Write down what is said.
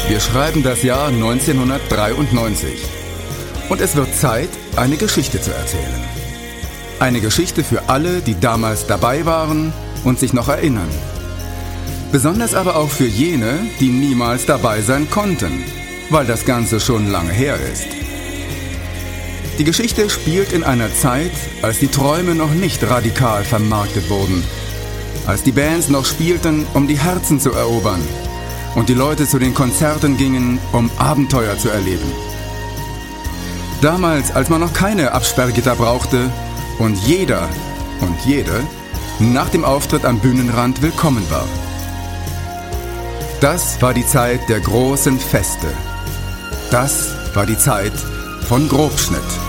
Wir schreiben das Jahr 1993 und es wird Zeit, eine Geschichte zu erzählen. Eine Geschichte für alle, die damals dabei waren und sich noch erinnern. Besonders aber auch für jene, die niemals dabei sein konnten, weil das Ganze schon lange her ist. Die Geschichte spielt in einer Zeit, als die Träume noch nicht radikal vermarktet wurden, als die Bands noch spielten, um die Herzen zu erobern und die Leute zu den Konzerten gingen, um Abenteuer zu erleben. Damals, als man noch keine Absperrgitter brauchte und jeder und jede nach dem Auftritt am Bühnenrand willkommen war. Das war die Zeit der großen Feste. Das war die Zeit von Grobschnitt.